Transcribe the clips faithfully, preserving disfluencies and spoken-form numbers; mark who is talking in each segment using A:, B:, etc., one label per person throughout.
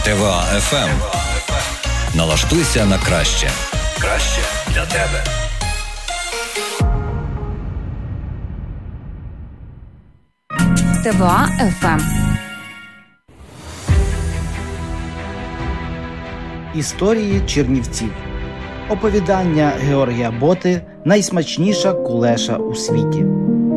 A: ТВА еф ем. Налаштуйся на краще. Краще для тебе.
B: ТВА еф ем.
C: Історії Чернівців. Оповідання Георгія Боти «Найсмачніша кулеша у світі».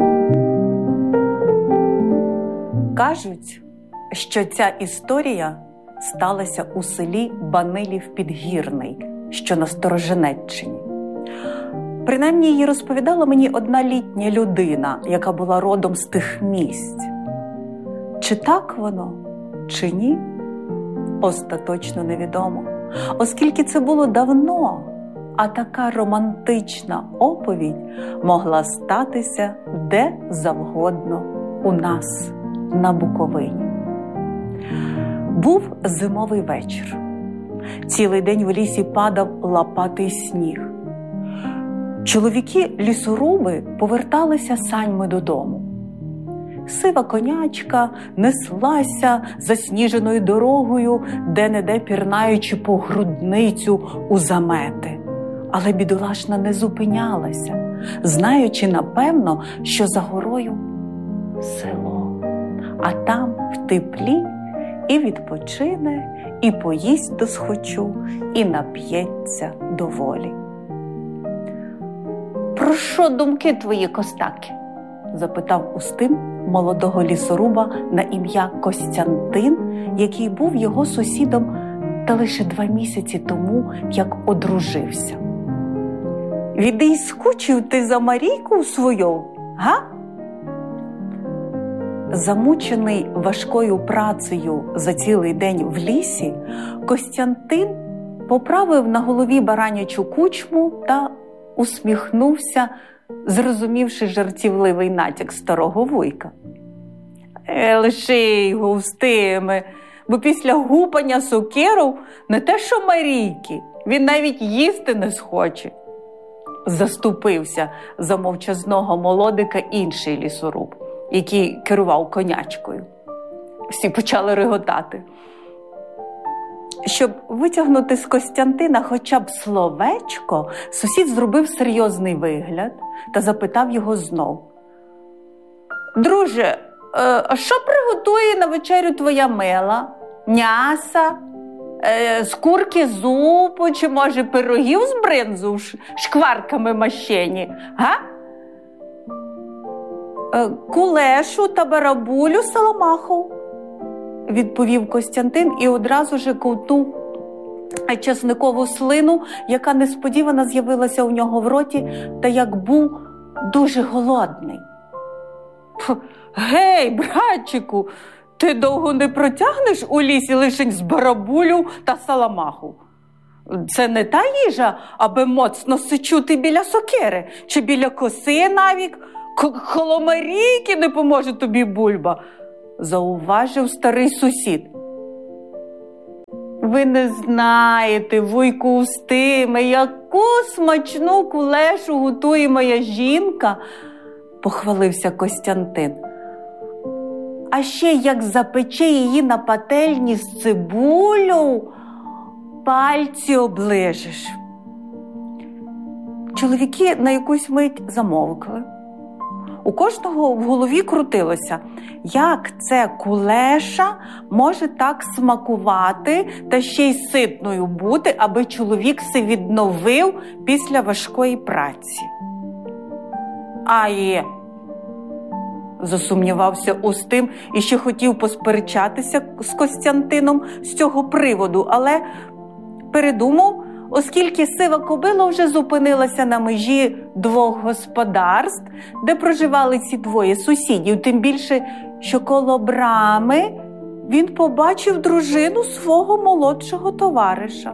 D: Кажуть, що ця історія сталася у селі Банилів-Підгірний, що на Сторожинеччині. Принаймні, її розповідала мені одна літня людина, яка була родом з тих місць. Чи так воно, чи ні, остаточно невідомо, оскільки це було давно, а така романтична оповідь могла статися де завгодно у нас, на Буковині. Був зимовий вечір. Цілий день в лісі падав лопатий сніг. Чоловіки-лісоруби поверталися саньми додому. Сива конячка неслася засніженою дорогою, де-не-де пірнаючи по грудницю у замети. Але бідолашна не зупинялася, знаючи, напевно, що за горою село, а там в теплі і відпочине, і поїсть досхочу, і нап'ється доволі. «Про що думки твої, Костаки?» – запитав Устим молодого лісоруба на ім'я Костянтин, який був його сусідом та лише два місяці тому, як одружився. «Віди й скучив ти за Марійку свою, га?» Замучений важкою працею за цілий день в лісі, Костянтин поправив на голові баранячу кучму та усміхнувся, зрозумівши жартівливий натяк старого вуйка. «Е, лиши його, Устиме, бо після гупання сокиров не те що Марійки, він навіть їсти не схоче», – заступився за мовчазного молодика інший лісоруб, який керував конячкою. Всі почали реготати. Щоб витягнути з Костянтина хоча б словечко, сусід зробив серйозний вигляд та запитав його знов. «Друже, а що приготує на вечерю твоя мила? М'яса? Е, з курки зупу, чи, може, пирогів з бринзу в шкварками мащені? Га?» «Кулешу та барабулю саламаху», – відповів Костянтин і одразу же ковтнув чесникову слину, яка несподівано з'явилася у нього в роті, та як був дуже голодний. «Гей, братчику, ти довго не протягнеш у лісі лишень з барабулю та саламаху? Це не та їжа, аби моцно сичути біля сокири, чи біля коси навік. Коло Марійки не поможе тобі бульба», – зауважив старий сусід. «Ви не знаєте, вуйку Устиме, яку смачну кулешу готує моя жінка», – похвалився Костянтин. «А ще як запече її на пательні з цибулю, пальці оближеш». Чоловіки на якусь мить замовкли. У кожного в голові крутилося, як це кулеша може так смакувати та ще й ситною бути, аби чоловік се відновив після важкої праці. «А є», – засумнівався Устим і ще хотів посперечатися з Костянтином з цього приводу, але передумав, оскільки сива кобила вже зупинилася на межі двох господарств, де проживали ці двоє сусідів, тим більше, що коло брами він побачив дружину свого молодшого товариша.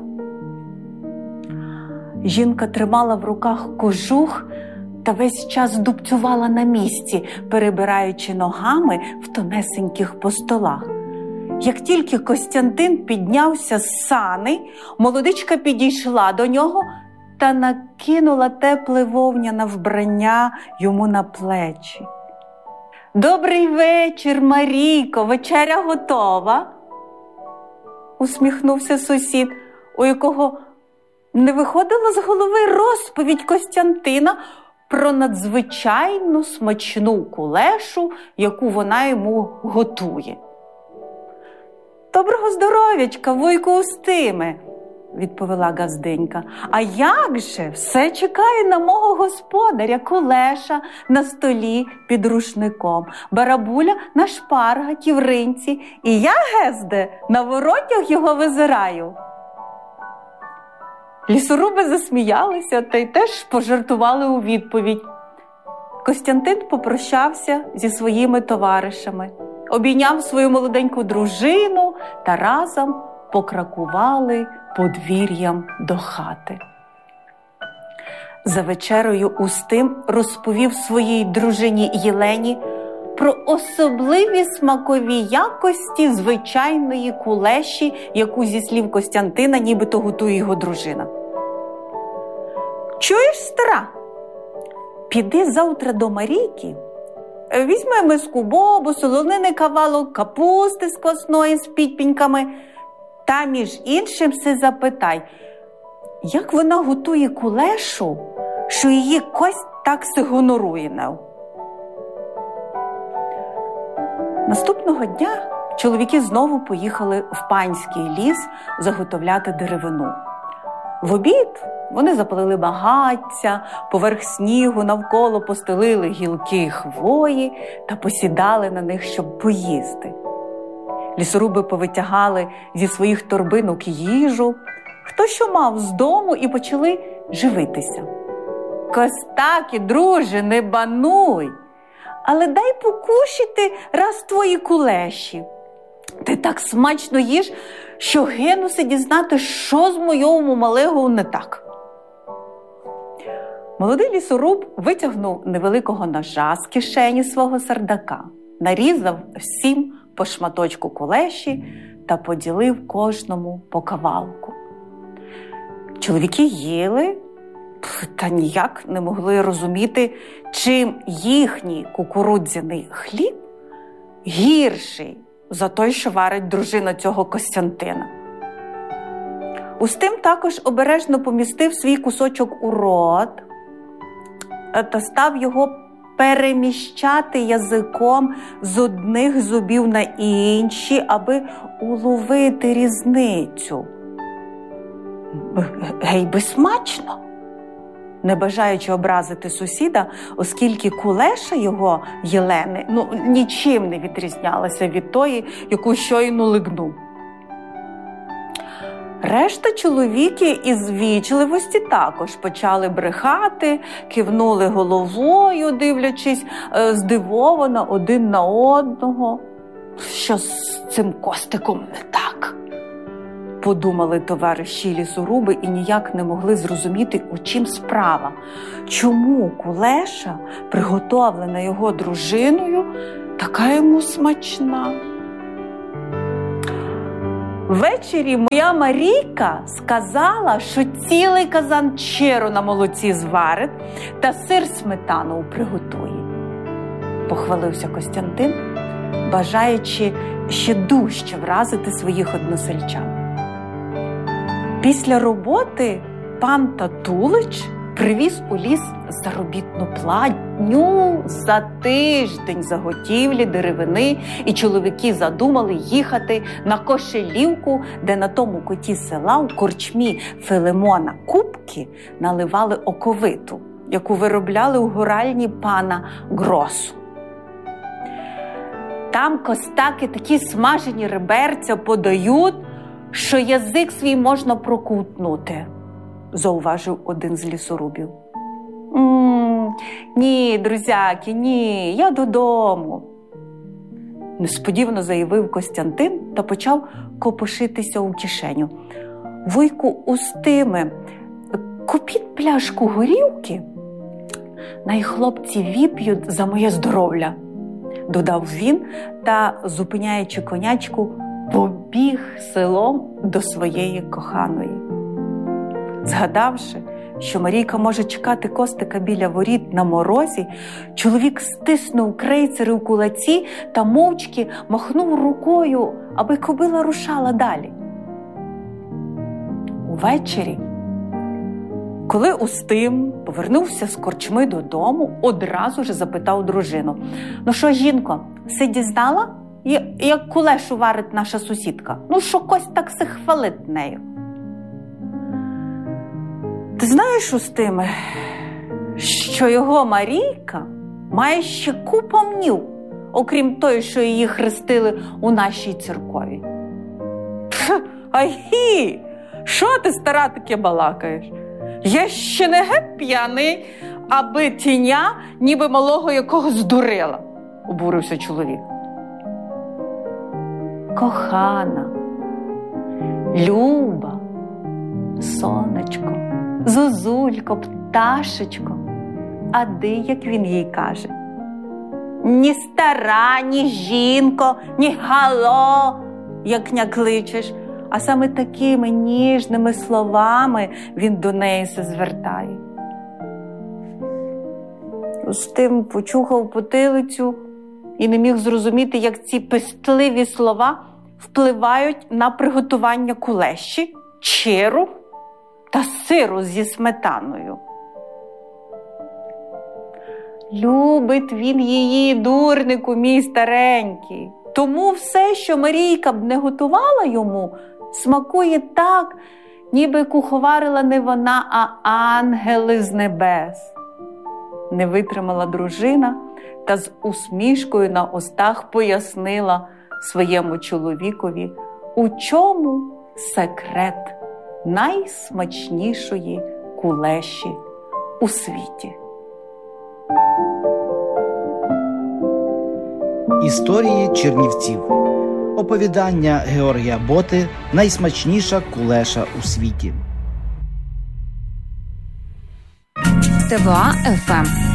D: Жінка тримала в руках кожух та весь час дубцювала на місці, перебираючи ногами в тонесеньких постолах. Як тільки Костянтин піднявся з сани, молодичка підійшла до нього та накинула тепле вовняне вбрання йому на плечі. «Добрий вечір, Марійко, вечеря готова?» усміхнувся сусід, у якого не виходила з голови розповідь Костянтина про надзвичайно смачну кулешу, яку вона йому готує. «Доброго здоров'ячка, вуйку Устиме!» – відповіла Газденька. «А як же? Все чекає на мого господаря, кулеша на столі під рушником, барабуля на шпаргаті в ринці, і я, Гезде, на воротях його визираю». Лісоруби засміялися та й теж пожартували у відповідь. Костянтин попрощався зі своїми товаришами, обійняв свою молоденьку дружину та разом покракували подвір'ям до хати. За вечерою Устим розповів своїй дружині Єлені про особливі смакові якості звичайної кулеші, яку, зі слів Костянтина, нібито готує його дружина. «Чуєш, стара? Піди завтра до Марійки, візьми миску бобу, солонини кавалок, капусти з квасної з підпіньками, та, між іншим, все запитай, як вона готує кулешу, що її кость так се гонорує нею». Наступного дня чоловіки знову поїхали в панський ліс заготовляти деревину. В обід вони запалили багаття, поверх снігу навколо постелили гілки хвої та посідали на них, щоб поїсти. Лісоруби повитягали зі своїх торбинок їжу, хто що мав з дому, і почали живитися. «Костаки, друже, не бануй, але дай покушати раз твої кулеші. Ти так смачно їш, що гинуся дізнати, що з моєму малего не так». Молодий лісоруб витягнув невеликого ножа з кишені свого сардака, нарізав всім по шматочку кулеші та поділив кожному по кавалку. Чоловіки їли, та ніяк не могли розуміти, чим їхній кукурудзяний хліб гірший за той, що варить дружина цього Костянтина. Устим також обережно помістив свій кусочок у рот та став його переміщати язиком з одних зубів на інші, аби уловити різницю. Гей, би смачно! Не бажаючи образити сусіда, оскільки кулеша його Єлени ну, нічим не відрізнялася від тої, яку щойно лигнув. Решта чоловіки із вічливості також почали брехати, кивнули головою, дивлячись е, здивовано один на одного. Що з цим Костиком не так? Подумали товариші лісоруби і ніяк не могли зрозуміти, у чим справа. Чому кулеша, приготовлена його дружиною, така йому смачна? Ввечері моя Марійка сказала, що цілий казан черу на молоці зварить та сир сметану приготує. Похвалився Костянтин, бажаючи ще дужче вразити своїх односельчан. Після роботи пан Татулич привіз у ліс заробітну платню за тиждень заготівлі деревини, і чоловіки задумали їхати на Кошелівку, де на тому куті села у корчмі Филимона Купки наливали оковиту, яку виробляли у гуральні пана Гросу. Там костаки такі смажені реберця подають, що язик свій можна проковтнути, зауважив один з лісорубів. «М-м, ні, друзяки, ні, я додому», несподівано заявив Костянтин та почав копошитися у кишеню. «Вуйку Устиме, купіть пляшку горілки, най хлопці віп'ють за моє здоров'я», додав він та, зупиняючи конячку, побіг селом до своєї коханої. Згадавши, що Марійка може чекати Костика біля воріт на морозі, чоловік стиснув крейцери в кулаці та мовчки махнув рукою, аби кобила рушала далі. Увечері, коли Устим повернувся з корчми додому, одразу ж запитав дружину: «Ну що, жінко, си дізнала, як кулешу варить наша сусідка? Ну, що Кость так се хвалить нею?» «Ти знаєш, Устиме, що його Марійка має ще купу мнів, окрім той, що її хрестили у нашій церкові». «Ай, що ти, стара, таке балакаєш? Я ще не геть п'яний, аби тіня ніби малого якого здурила», – обурився чоловік. «Кохана, Люба, сонечко, зозулько, пташечко, а де, як він їй каже? Ні стара, ні жінко, ні гало, як ня кличеш, а саме такими ніжними словами він до неї се звертає». Устим почухав потилицю і не міг зрозуміти, як ці пестливі слова впливають на приготування кулеші, чиру та сиру зі сметаною. Любить він її, дурнику мій старенький. Тому все, що Марійка б не готувала йому, смакує так, ніби куховарила не вона, а ангели з небес. Не витримала дружина та з усмішкою на устах пояснила своєму чоловікові, у чому секрет найсмачнішої кулеші у світі.
C: Історії чернівців. Оповідання Георгія Боти «Найсмачніша кулеша у світі».
B: ТВА еф ем